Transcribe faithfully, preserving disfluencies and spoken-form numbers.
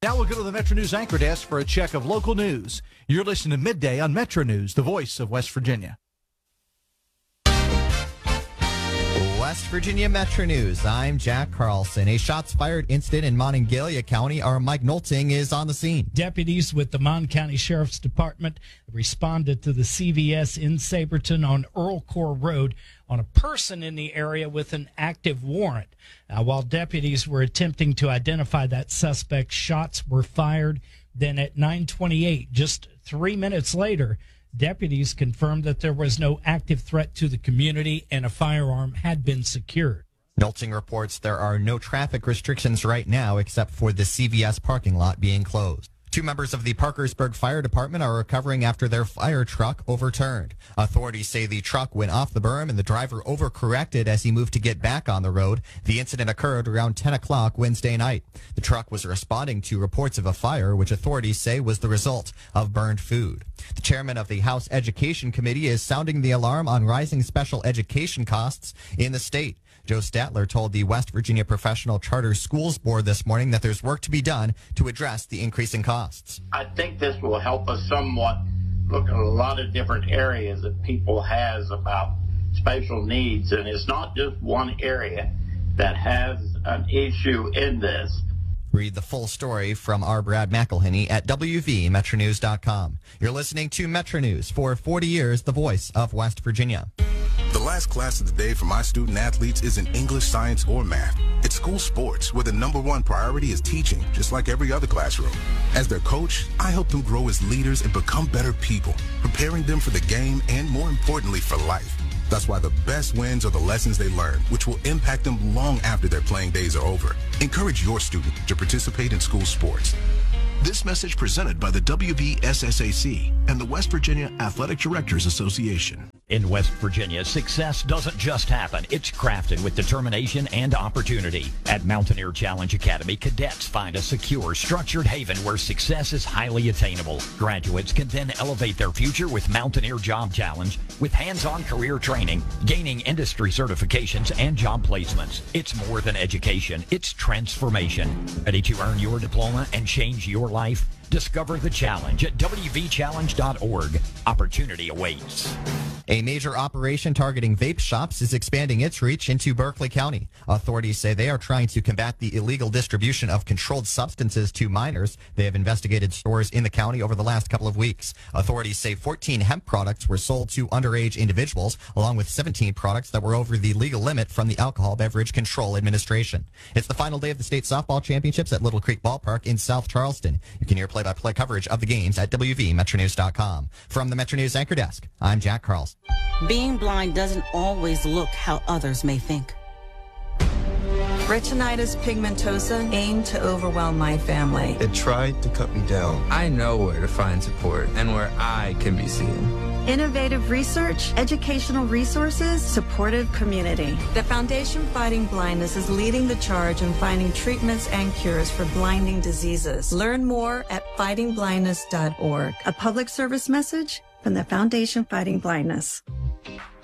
Now we'll go to the Metro News Anchor Desk for a check of local news. You're listening to Midday on Metro News, the voice of West Virginia. West Virginia Metro News. I'm Jack Carlson. A shots fired incident in Monongalia County. Our Mike Nolting is on the scene. Deputies with the Mon County Sheriff's Department responded to the C V S in Saberton on Earl Core Road on a person in the area with an active warrant. Now, while deputies were attempting to identify that suspect, shots were fired. Then at nine twenty-eight, just three minutes later, deputies confirmed that there was no active threat to the community and a firearm had been secured. Nolting reports there are no traffic restrictions right now except for the C V S parking lot being closed. Two members of the Parkersburg Fire Department are recovering after their fire truck overturned. Authorities say the truck went off the berm and the driver overcorrected as he moved to get back on the road. The incident occurred around ten o'clock Wednesday night. The truck was responding to reports of a fire, which authorities say was the result of burned food. The chairman of the House Education Committee is sounding the alarm on rising special education costs in the state. Joe Statler told the West Virginia Professional Charter Schools Board this morning that there's work to be done to address the increasing costs. I think this will help us somewhat look at a lot of different areas that people has about special needs, and it's not just one area that has an issue in this. Read the full story from our Brad McElhinney at W V Metro News dot com. You're listening to Metro News. For forty years, the voice of West Virginia. The last class of the day for my student athletes isn't English, science, or math. It's school sports, where the number one priority is teaching, just like every other classroom. As their coach, I help them grow as leaders and become better people, preparing them for the game and, more importantly, for life. That's why the best wins are the lessons they learn, which will impact them long after their playing days are over. Encourage your student to participate in school sports. This message presented by the W V S S A C and the West Virginia Athletic Directors Association. In West Virginia, success doesn't just happen. It's crafted with determination and opportunity. At Mountaineer Challenge Academy, cadets find a secure, structured haven where success is highly attainable. Graduates can then elevate their future with Mountaineer Job Challenge, with hands-on career training, gaining industry certifications, and job placements. It's more than education. It's transformation. Ready to earn your diploma and change your life? Discover the challenge at W V challenge dot org. Opportunity awaits. A major operation targeting vape shops is expanding its reach into Berkeley County. Authorities say they are trying to combat the illegal distribution of controlled substances to minors. They have investigated stores in the county over the last couple of weeks. Authorities say fourteen hemp products were sold to underage individuals, along with seventeen products that were over the legal limit from the Alcohol Beverage Control Administration. It's the final day of the state softball championships at Little Creek Ballpark in South Charleston. You can hear play-by-play coverage of the games at W V Metro News dot com. From the Metro News Anchor Desk, I'm Jack Carlson. Being blind doesn't always look how others may think. Retinitis pigmentosa aimed to overwhelm my family. It tried to cut me down. I know where to find support and where I can be seen. Innovative research, educational resources, supportive community. The Foundation Fighting Blindness is leading the charge in finding treatments and cures for blinding diseases. Learn more at fighting blindness dot org. A public service message from the Foundation Fighting Blindness.